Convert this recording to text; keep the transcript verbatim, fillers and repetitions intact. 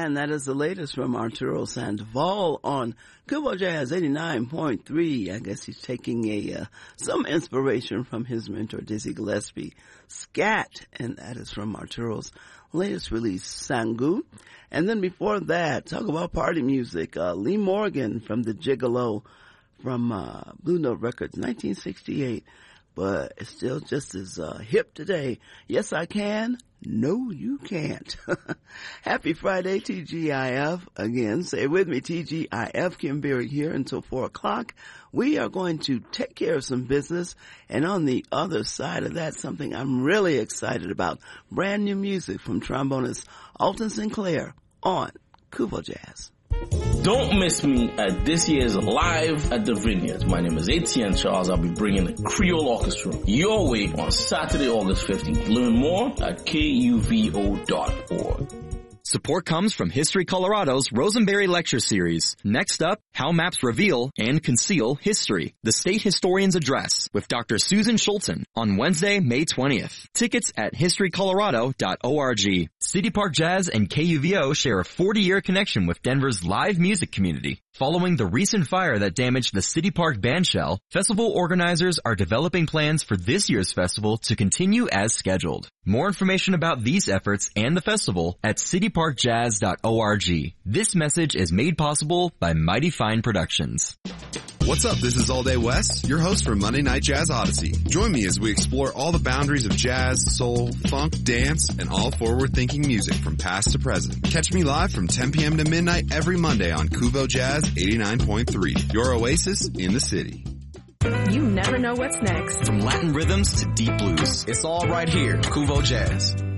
And that is the latest from Arturo Sandoval on Kubo Jazz eighty-nine point three. I guess he's taking a uh, some inspiration from his mentor Dizzy Gillespie. Scat, and that is from Arturo's latest release, Sangu. And then before that, talk about party music. Uh, Lee Morgan from the Gigolo from uh, Blue Note Records, nineteen sixty-eight. But it's still just as uh, hip today. Yes, I can. No, you can't. Happy Friday, T G I F. Again, say with me, T G I F. Kim Berry here until four o'clock. We are going to take care of some business. And on the other side of that, something I'm really excited about. Brand new music from trombonist Alton Sinclair on Kubo Jazz. Don't miss me at this year's Live at the Vineyards. My name is Etienne Charles. I'll be bringing the Creole Orchestra your way on Saturday, August fifteenth. Learn more at K U V O dot org. Support comes from History Colorado's Rosenberry Lecture Series. Next up, How Maps Reveal and Conceal History, the State Historian's Address, with Doctor Susan Schulten on Wednesday, May twentieth. Tickets at history colorado dot org. City Park Jazz and K U V O share a forty-year connection with Denver's live music community. Following the recent fire that damaged the City Park bandshell, festival organizers are developing plans for this year's festival to continue as scheduled. More information about these efforts and the festival at city park jazz dot org. This message is made possible by Mighty Fine Productions. What's up? This is All Day West, your host for Monday Night Jazz Odyssey. Join me as we explore all the boundaries of jazz, soul, funk, dance, and all forward-thinking music from past to present. Catch me live from ten p.m. to midnight every Monday on Kubo Jazz eighty-nine point three, your oasis in the city. You never know what's next. From Latin rhythms to deep blues, it's all right here, Kubo Jazz.